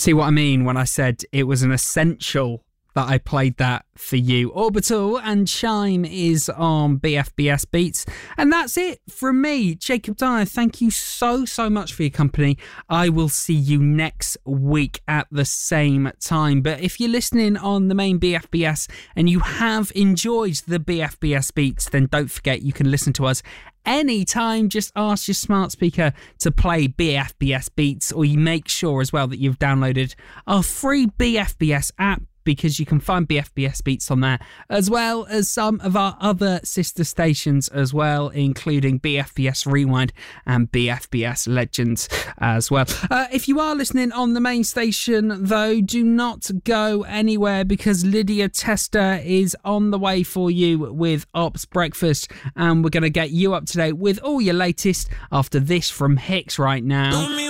See what I mean when I said it was an essential that I played that for you. Orbital and Chime is on BFBS Beats. And that's it from me, Jacob Dyer. Thank you so much for your company. I will see you next week at the same time. But if you're listening on the main BFBS and you have enjoyed the BFBS Beats, then don't forget you can listen to us anytime. Just ask your smart speaker to play BFBS Beats, or you make sure as well that you've downloaded our free BFBS app, because you can find BFBS Beats on there, as well as some of our other sister stations as well, including BFBS Rewind and BFBS Legends as well. If you are listening on the main station, though, do not go anywhere, because Lydia Tester is on the way for you with Ops Breakfast, and we're going to get you up to date with all your latest after this from Hicks right now.